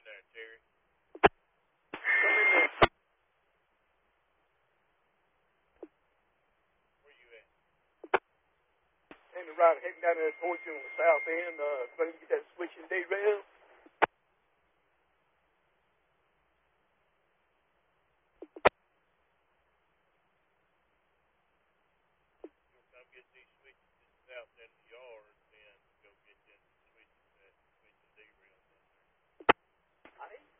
there, Terry. Come in there. Where you at? And the rider heading down there towards you on the south end, trying to get that switch and derail. You'll come get these switches just out in the yard, then go get them switches that switch and derail down there. I ain't